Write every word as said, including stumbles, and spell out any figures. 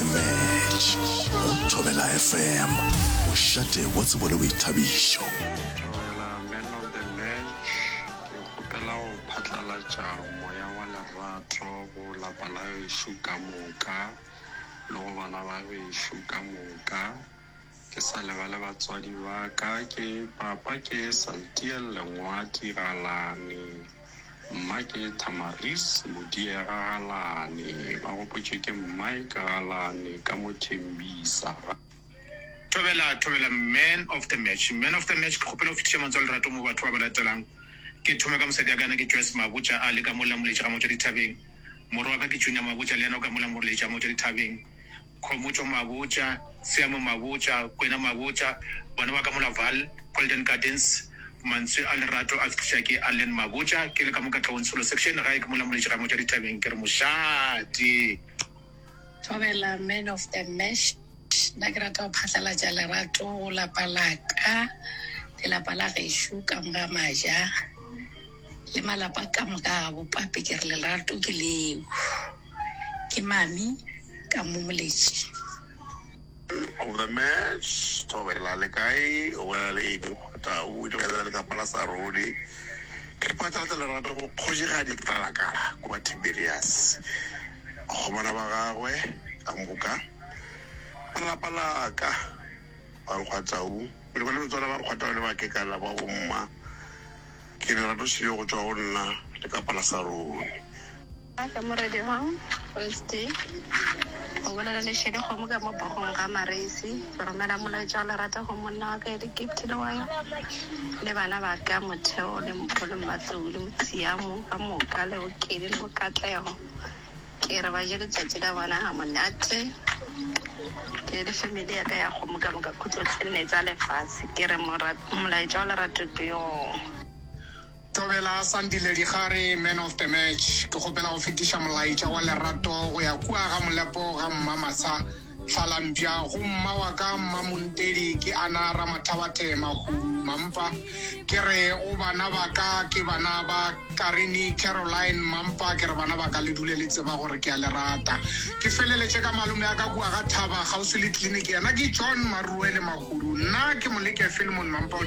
the Match on Thobela F M. O shate what's what we tabisho. Man of the Match ke gopela go phatlalatša moya wa lerato go lapa la gešo ka moka le go bana ba gešo ka moka. Ke sa lebale batswadi ba ka ke papa ke Saltiel Lengwati Galane, mma ke Tamaris Modiega Galane, ba gopotše ke Mike Galane ka mo Thembisa. Thobela Thobela man of the match man of the match ke gopela go fitiša mantswe a lerato mo batho ba ba latelang. Ke thome ka mosadi ya kana ke Joyce Mabotja a le ka mola moletša ga mo tša dithabeng, moro wa ka ke Junya Mabotja le yena o ka mola moletša mo tša dithabeng, Khomotso Mabotja, Siamo Mabotja, Kwena Mabotja, bana ba ka mola Val Golden Gardens, mantswe a lerato a fitiša ke Allen Mabotja ke le ka mo ka Tlhaonsolo section ga e ka mola moletša ga mo tša dithabeng ke re mošate. Thobela man of the match na ke rata go phatlalatša lerato go lapa laka le lapa la gešo ka moga maja le malapa ka moga ga bopape ke re lerato ke leo ke mami ka mo moletši. Of the match, Thobela le kae o wela le eng ta o di ka le ka Palasa Road ke patata le rata go khojega di tlalakala kwa Tiberius go bona ba gagwe ka moka pala pala ka ba go tsau le bana tsona ba go tsau le ba ke ka la ba umma ke le rata se go tswa go nna le ka Palasa Road. Ka mo radio hang first day o bona le shede go mo ka mo bogong ga Maresi re romela molaetša le rata go monna wa ka le gift le wa le bana ba ka motheo le mpolo mmatlou le motsiamo ka moka le o kele le bokatlego ke re ba je letšatši la bona ga monate ke le family ya ka ya go mo ka mo ka khutlo tsene tsa lefase ke re molaetša le rata ke yo. Thobela Sandile Digare man of the match ke gopela go fitiša molaetša wa lerato go ya kua ga molepo ga mmamasa Tlalampša go mma wa ka Mmamontedi ke Ana Ramathabatema go Mampa ke re o bana ba ka ke bana ba Karini Caroline Mampa ke re bana ba ka le dule le tseba gore ke a lerata. Ke feleletše ka malome ya ka kua ga Thaba gausi le clinic yana ke John Maruele Mahudu nna ke Moleke Philemon Mampa.